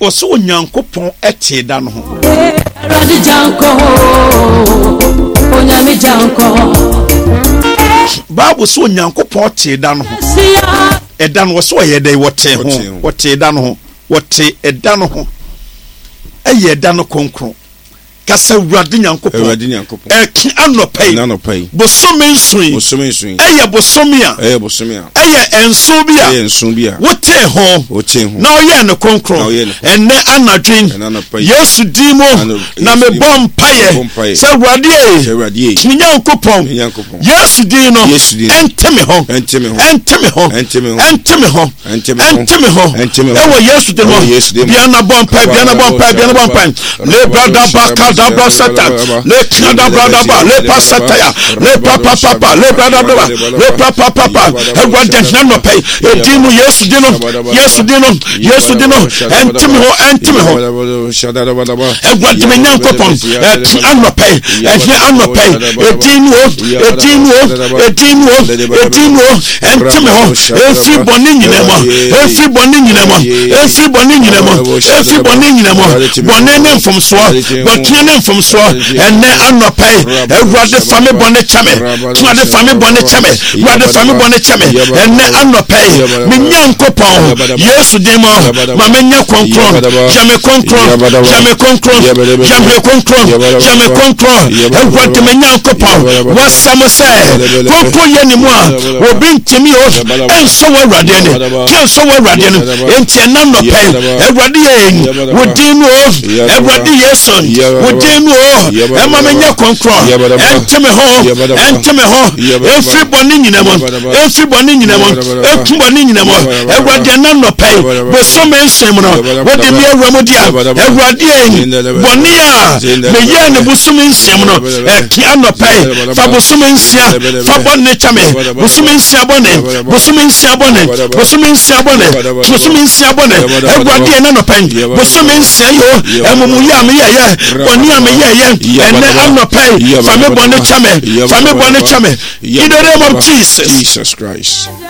wɔso onyankopɔn ɛte da no ho. Eradi janko onyame janko. Bible so onyankopɔn te da no ho. Ɛda no wɔso yɛ dɛ wɔte ho. Wɔte da no ho. Wɔte ɛda no ho. Ɛyɛ ɛda no konkron. Kasa Awurade Nyankopɔn. Ɛki anɔpɛ. Bosome nson. Ɛyɛ bosome a. Ɛyɛ enso bi a. Wote ho. Na ɔyɛ no konkron. Ɛnɛ anadwen. Yesu di mo na me bɔ mpaeɛ. Sɛ Awurade Nyankopɔn. Yesu di no. Ɛnteme ho. Ɛwɔ Yesu di no. Biana bɔ mpaeɛ. Le brada baka da brasata le kada brada ba le pasataya le papa le brada ba le papa Awurade na no pay edimu Yesu dino entimi ho Awurade me Nyankopɔn anopay edimu entimi ho efi boni nyinemo boni ne mfomso bɔtene mfomso ene anɔpɛ Awurade fami bɔne kyame Awurade fami bɔne kyame ene anɔpɛ me Nyankopɔn Yesu dimo ma me nya konkron jame konkron Awurade me Nyankopɔn wasam sɛ konkron ye ni mu a obi ntimi o enso Awurade ni kenso Awurade ni enti ena anɔpɛ Awurade ye wodinu Awurade Yesu wodinu ema me nya konkron entime ho efri bɔne nyinamo etumbɔne nyinamo Awurade na nɔpɛ bosome nsem no wode me awuramudia Awurade bɔne a me ye ne bosome nsem no eki anɔpɛ fa bosome nsia fa bɔne kyame bosome nsia bɔne Awurade na nɔpɛ bosome nsia yo emumu ya me ye bɔne a me ye ene anɔpɛ fa me bɔne kyame in the name of Jesus Christ.